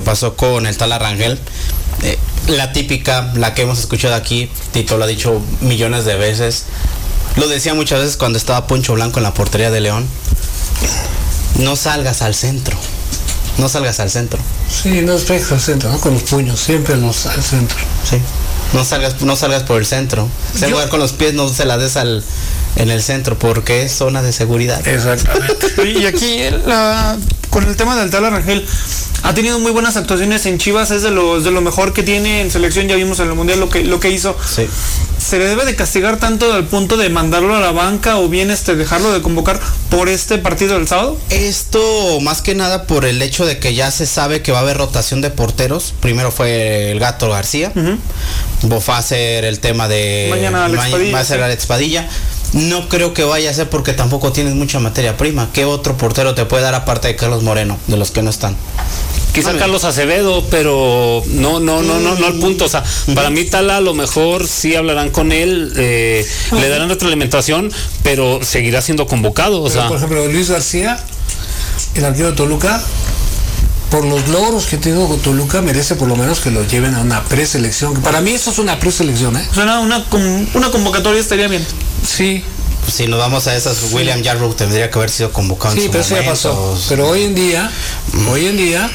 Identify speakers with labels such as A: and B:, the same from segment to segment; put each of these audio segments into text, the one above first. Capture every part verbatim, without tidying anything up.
A: pasó con el Tala Rangel. Eh, la típica, la que hemos escuchado aquí, Tito lo ha dicho millones de veces, lo decía muchas veces cuando estaba Poncho Blanco en la portería de León: no salgas al centro, no salgas al centro.
B: Sí, no despejes al centro, ¿no? Con los puños, siempre los al centro.
A: Sí, no salgas, no salgas por el centro. Se
B: Yo...
A: jugar con los pies, no se la des al en el centro, porque es zona de seguridad.
B: Exactamente.
C: Y aquí la, con el tema del Tala Rangel, ha tenido muy buenas actuaciones en Chivas, es de lo, de lo mejor que tiene en selección, ya vimos en el Mundial lo que, lo que hizo.
A: Sí.
C: ¿Se le debe de castigar tanto al punto de mandarlo a la banca o bien este dejarlo de convocar por este partido del sábado?
A: Esto más que nada por el hecho de que ya se sabe que va a haber rotación de porteros. Primero fue el Gato García, uh-huh. Va a ser el tema de
C: mañana Alex Padilla,
A: va a ser sí. Alex Padilla. No creo que vaya a ser porque tampoco tienes mucha materia prima. ¿Qué otro portero te puede dar aparte de Carlos Moreno, de los que no están?
D: Quizá Carlos Acevedo, pero no, no, no, no, no al punto. O sea, para mí Tala a lo mejor sí hablarán con él, eh, le darán retroalimentación, pero seguirá siendo convocado. O
B: pero,
D: sea,
B: por ejemplo, Luis García, el arquero de Toluca, por los logros que tiene con Toluca, merece por lo menos que lo lleven a una preselección. Para mí eso es una preselección, ¿eh?
C: O sea, una, una, una convocatoria estaría bien.
B: Sí.
A: Si nos vamos a esas, William Yarbrough tendría que haber sido convocado
B: sí,
A: en su
B: pero
A: momento.
B: Sí, pero eso ya pasó. Pero hoy en día, mm. hoy en día,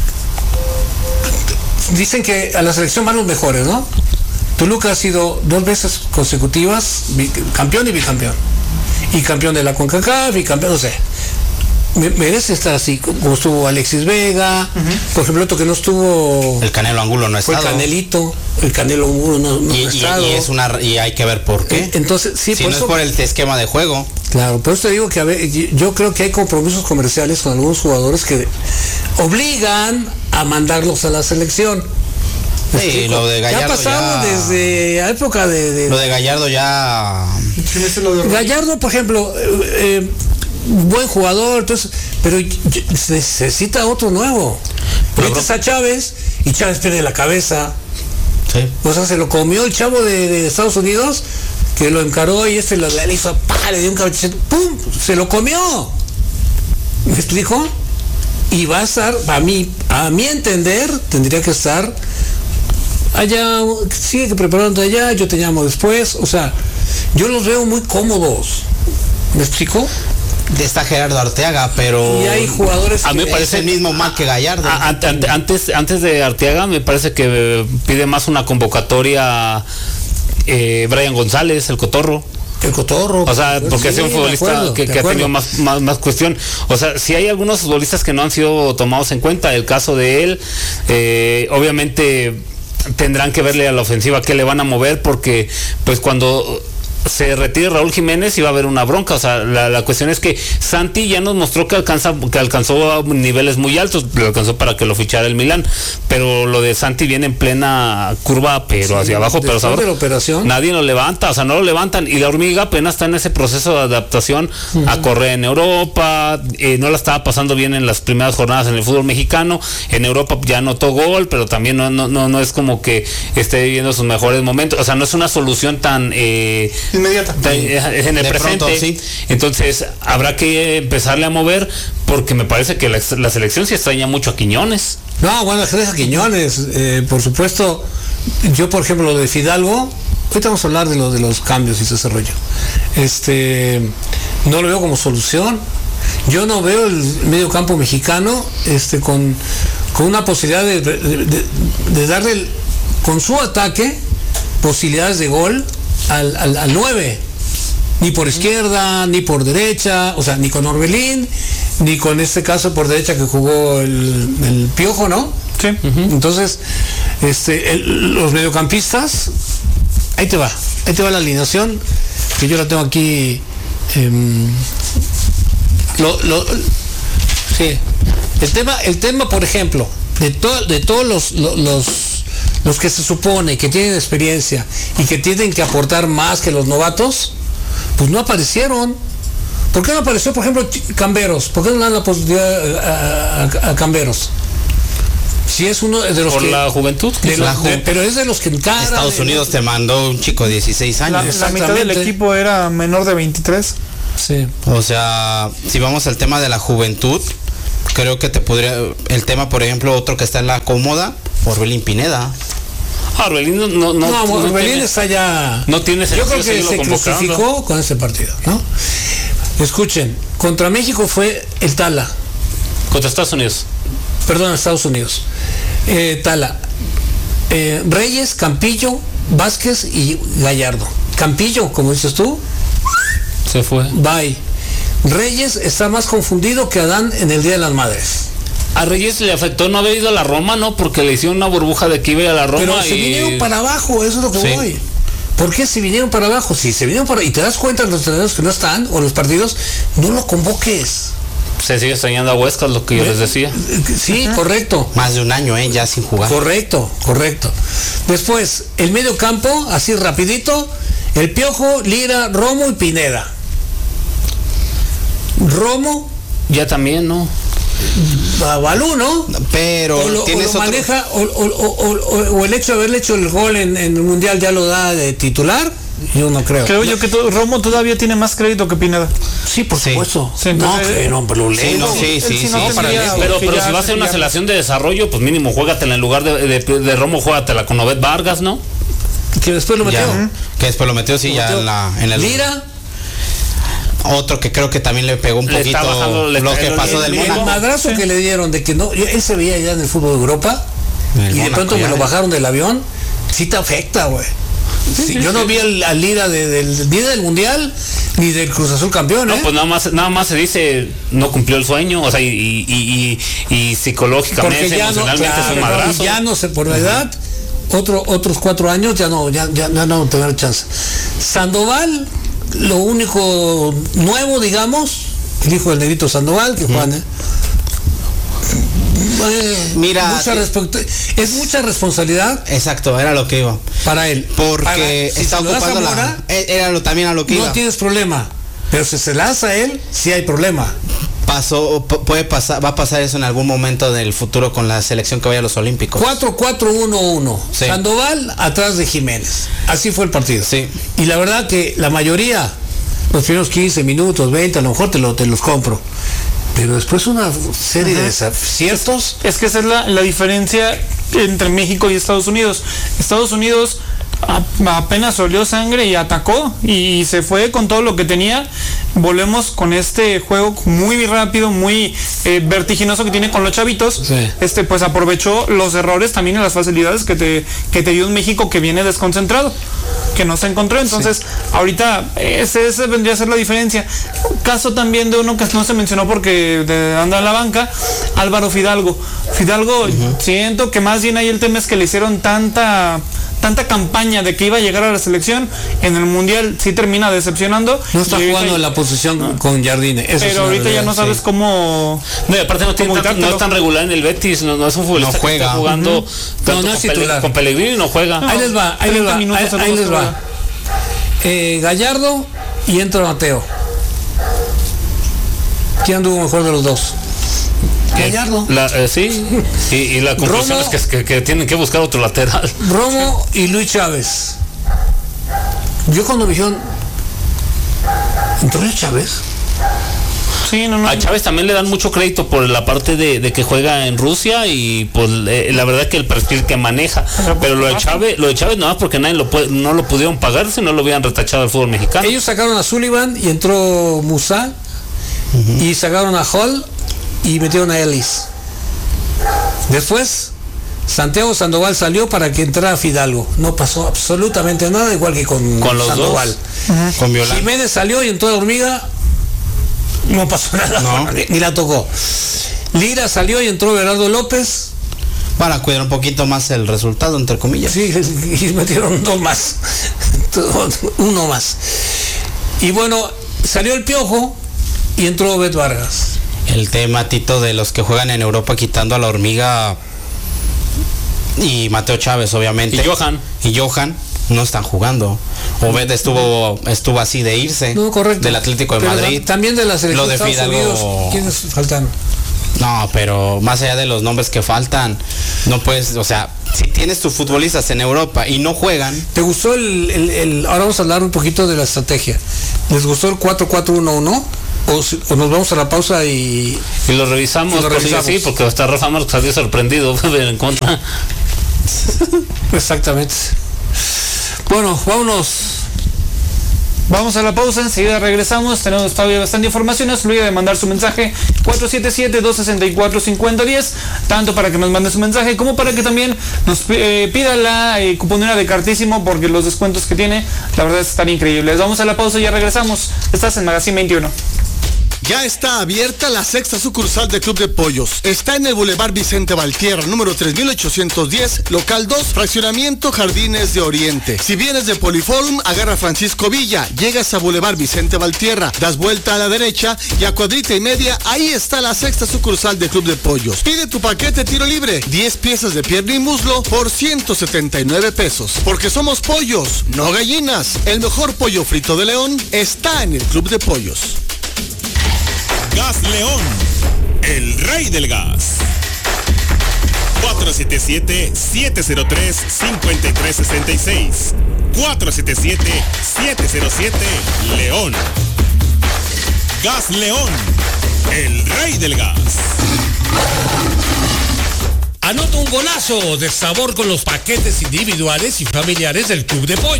B: dicen que a la selección van los mejores, ¿no? Toluca ha sido dos veces consecutivas campeón y bicampeón. Y campeón de la CONCACAF y campeón, no sé. Merece estar así, como estuvo Alexis Vega, uh-huh. Por ejemplo, otro que no estuvo...
A: El Canelo Angulo no ha
B: fue
A: estado.
B: El Canelito, el Canelo Angulo no, no
A: y,
B: ha estado.
A: Y, y, es una, y hay que ver por qué.
B: Entonces, sí,
A: si
B: por
A: no
B: eso,
A: es por el esquema de juego.
B: Claro, por eso te digo que a ver, yo creo que hay compromisos comerciales con algunos jugadores que obligan a mandarlos a la selección.
A: Sí, lo de Gallardo
B: ya ha pasado
A: ya...
B: desde la época de, de...
A: Lo de Gallardo ya...
B: Gallardo, por ejemplo... Eh, eh, buen jugador, entonces, pero se necesita otro nuevo. Metes a Chávez y Chávez pierde la cabeza.
A: Sí.
B: O sea, se lo comió el chavo de, de Estados Unidos, que lo encaró y este lo, le hizo, ¡pah! Le dio un cabecito, ¡pum! Se lo comió. ¿Me explico? Y va a estar, a mí, a mi entender, tendría que estar allá, sigue preparando allá, yo te llamo después. O sea, yo los veo muy cómodos. ¿Me explico?
A: Está Gerardo Arteaga, pero
B: y hay jugadores
A: a mí me parece el mismo mal que Gallardo.
D: A, a, antes antes de Arteaga me parece que pide más una convocatoria eh, Brian González, el Cotorro.
B: El Cotorro.
D: O sea, porque es sí, un futbolista acuerdo, que, que ha tenido más, más, más cuestión. O sea, si hay algunos futbolistas que no han sido tomados en cuenta, el caso de él, eh, obviamente tendrán que verle a la ofensiva qué le van a mover, porque pues cuando se retire Raúl Jiménez y va a haber una bronca. O sea, la, la cuestión es que Santi ya nos mostró que alcanza, que alcanzó niveles muy altos, lo alcanzó para que lo fichara el Milán, pero lo de Santi viene en plena curva, pero sí, hacia abajo, pero
B: de la operación
D: nadie lo levanta, o sea, no lo levantan, y la hormiga apenas está en ese proceso de adaptación uh-huh. a correr en Europa, eh, no la estaba pasando bien en las primeras jornadas en el fútbol mexicano, en Europa ya anotó gol, pero también no, no, no, no es como que esté viviendo sus mejores momentos, o sea, no es una solución tan eh,
C: inmediata
D: es en el de presente pronto, sí. Entonces habrá que empezarle a mover, porque me parece que la, la selección sí extraña mucho a Quiñones.
B: No, bueno, extraña a Quiñones, eh, por supuesto. Yo, por ejemplo, lo de Fidalgo, ahorita vamos a hablar de lo de los cambios y ese rollo. Este, no lo veo como solución. Yo no veo el medio campo mexicano este, con, con una posibilidad de, de, de, de darle el, con su ataque posibilidades de gol al, al, al nueve, ni por izquierda, ni por derecha, o sea, ni con Orbelín, ni con este caso por derecha que jugó el, el Piojo, ¿no?
C: Sí.
B: Uh-huh. Entonces, este, el, los mediocampistas, ahí te va, ahí te va la alineación, que yo la tengo aquí, eh, lo, lo, sí, el tema, el tema, por ejemplo, de, to, de todos los, los, los los que se supone que tienen experiencia y que tienen que aportar más que los novatos, pues no aparecieron. ¿Por qué no apareció, por ejemplo, Camberos? ¿Por qué no le dan la posibilidad a, a, a Camberos? Si es uno de los
D: por
B: que...
D: la juventud.
B: De la ju- de, pero es de los que encara...
A: Estados
B: de,
A: Unidos te mandó un chico de dieciséis años.
C: La, la mitad del equipo era menor de veintitrés.
B: Sí.
A: O sea, si vamos al tema de la juventud, creo que te podría, el tema, por ejemplo, otro que está en la cómoda, Orbelín Pineda.
D: Ah, Orbelín no, no,
B: no,
D: no
B: Orbelín
D: tiene,
B: está ya.
D: No tiene
B: Yo creo que se clasificó con ese partido, ¿no? Escuchen, contra México fue el Tala.
D: Contra Estados Unidos.
B: Perdón, Estados Unidos. Eh, Tala. Eh, Reyes, Campillo, Vázquez y Gallardo. Campillo, como dices tú.
D: Se fue.
B: Bye. Reyes está más confundido que Adán en el Día de las Madres.
D: A Reyes le afectó no haber ido a la Roma, ¿no? Porque le hicieron una burbuja de que iba a ir a la Roma.
B: Pero y... se vinieron para abajo, eso es lo que sí. voy. ¿Por qué se vinieron para abajo? Si se vinieron para... Y te das cuenta, los entrenadores que no están, o los partidos, no lo convoques.
D: Se sigue extrañando a Huesca, lo que yo les decía.
B: Sí, ajá, correcto.
A: Más de un año, ¿eh? Ya sin jugar.
B: Correcto, correcto. Después, el medio campo, así rapidito, el Piojo, Lira, Romo y Pineda. Romo.
D: Ya también, ¿no?
B: Balú, ¿no?
A: Pero
B: o lo,
A: tienes
B: o lo
A: otro...
B: maneja, o, o, o, o, o el hecho de haberle hecho el gol en, en el Mundial ya lo da de titular. Yo no creo.
C: Creo yo que todo, Romo todavía tiene más crédito que Pineda.
B: Sí, por supuesto.
C: Sí, entonces,
B: no, que no, pero lo
A: sí, no, sí, sí, sí,
C: no
A: sí, para
D: pero, pero si va a ser una selección de desarrollo, pues mínimo juégatela en lugar de, de, de Romo, juégatela con Obed Vargas, ¿no?
B: Que después lo metió.
A: Ya, que después lo metió, sí, lo ya metió. En, la, en el...
B: Lira.
A: Otro que creo que también le pegó un
D: le
A: poquito
D: bajando, le
A: lo que
D: el,
A: pasó
B: el,
A: del
B: el madrazo sí. que le dieron de que no, él se veía ya en el fútbol de Europa el y de pronto me lo bajaron del avión, sí te afecta, güey. Sí, sí, yo sí. no vi al, al Lira de, del día del Mundial ni del Cruz Azul campeón, ¿eh?
D: No, pues nada más, nada más se dice no cumplió el sueño, o sea, y, y, y, y psicológicamente, ya emocionalmente no, claro, es un madrazo.
B: Y ya no sé, por la edad, otro, otros cuatro años ya no, ya, ya, ya no tener chance. Sandoval, lo único nuevo, digamos, el hijo del Negrito Sandoval, que Juan, ¿eh? Eh, Mira, mucha es mucha responsabilidad.
A: Exacto, era lo que iba.
B: Para él.
A: Porque
B: para, si
A: está ocupando Mora, la. Era lo, también a lo que
B: no
A: iba.
B: No tienes problema. Pero si se lanza a él, sí hay problema.
A: Pasó, puede pasar, va a pasar eso en algún momento del futuro con la selección que vaya a los Olímpicos.
B: cuatro cuatro uno uno. Sí. Sandoval atrás de Jiménez. Así fue el partido.
A: Sí.
B: Y la verdad que la mayoría, los primeros quince minutos, veinte, a lo mejor te, lo, te los compro. Pero después una serie Ajá. de desaciertos.
C: Es que esa es la, la diferencia entre México y Estados Unidos. Estados Unidos a, apenas olió sangre y atacó y se fue con todo lo que tenía. Volvemos con este juego muy rápido, muy eh, vertiginoso que tiene con los chavitos. Sí. Este pues aprovechó los errores también y las facilidades que te, que te dio un México que viene desconcentrado, que no se encontró. Entonces sí. ahorita ese, ese vendría a ser la diferencia. Caso también de uno que no se mencionó porque de, anda en la banca, Álvaro Fidalgo. Fidalgo, uh-huh. siento que más bien ahí el tema es que le hicieron tanta tanta campaña de que iba a llegar a la selección, en el Mundial sí termina decepcionando.
B: No está jugando en la posición no. con Jardine.
C: Eso pero ahorita realidad, ya no sabes sí. cómo.
D: No, y aparte no, tiene tan, no es tan regular en el Betis, no, no es un futbolista
A: no juega.
D: que está jugando uh-huh.
B: no, no es titular.
D: Con Pellegrini no juega.
B: No, ahí les va, ahí les va, ahí, ahí les va. Eh, Gallardo y entra Mateo. ¿Quién anduvo mejor de los dos? Gallardo.
D: La, eh, sí, y, y la conclusión Romo, es que, que, que tienen que buscar otro lateral.
B: Romo y Luis Chávez. Yo cuando me dijeron, ¿entró Luis Chávez?
C: Sí, no, no.
D: A Chávez también le dan mucho crédito por la parte de, de que juega en Rusia y pues eh, la verdad que el perfil que maneja. Pero lo de Chávez, lo de Chávez no más porque nadie lo puede, no lo pudieron pagar si no lo hubieran retachado al fútbol mexicano.
B: Ellos sacaron a Sullivan y entró Musa uh-huh. y sacaron a Hall y metieron a Ellis. Después Santiago Sandoval salió para que entrara Fidalgo. No pasó absolutamente nada, igual que con,
D: con los
B: Sandoval.
D: Dos. Uh-huh. Con Violán.
B: Jiménez salió y entró a Hormiga. No pasó nada, no. ni, ni la tocó. Lira salió y entró Gerardo López.
A: Para cuidar un poquito más el resultado, entre comillas.
B: Sí, y metieron dos más. Uno más. Y bueno, salió el Piojo y entró Bet Vargas.
A: El tema, Tito, de los que juegan en Europa quitando a la Hormiga y Mateo Chávez, obviamente.
D: Y Johan.
A: Y Johan no están jugando. Obed estuvo estuvo así de irse
B: no, correcto.
A: del Atlético de
B: pero
A: Madrid.
B: La, también de la selección
A: de
B: Estados
A: Fidalgo...
B: Unidos. ¿Quiénes faltan?
A: No, pero más allá de los nombres que faltan, no puedes, o sea, si tienes tus futbolistas en Europa y no juegan.
B: ¿Te gustó el, el, el ahora vamos a hablar un poquito de la estrategia? ¿Les gustó el cuatro cuatro uno uno? O, si, o nos vamos a la pausa y...
D: Y lo revisamos, y lo revisamos. Sí, porque hasta Rafa Márquez salió sorprendido en contra.
B: Exactamente. Bueno, vámonos.
C: Vamos a la pausa, enseguida regresamos. Tenemos todavía bastante información. No se olvide de mandar su mensaje cuatro siete siete, dos seis cuatro, cinco cero uno cero, tanto para que nos mande su mensaje como para que también nos eh, pida la eh, cuponera de Cartísimo, porque los descuentos que tiene, la verdad, están increíbles. Vamos a la pausa y ya regresamos. Estás en Magazine veintiuno.
E: Ya está abierta la sexta sucursal de Club de Pollos. Está en el Boulevard Vicente Valtierra, número tres mil ochocientos diez, local dos, fraccionamiento Jardines de Oriente. Si vienes de Poliforum, agarra Francisco Villa, llegas a Boulevard Vicente Valtierra, das vuelta a la derecha y a cuadrita y media, ahí está la sexta sucursal de Club de Pollos. Pide tu paquete tiro libre, diez piezas de pierna y muslo por ciento setenta y nueve pesos. Porque somos pollos, no gallinas. El mejor pollo frito de León está en el Club de Pollos.
F: Gas León, el rey del gas. cuatro siete siete, siete cero tres, cinco tres seis seis. cuatro siete siete, siete cero siete, León. Gas León, el rey del gas.
G: Anota un golazo de sabor con los paquetes individuales y familiares del Club de Pollos.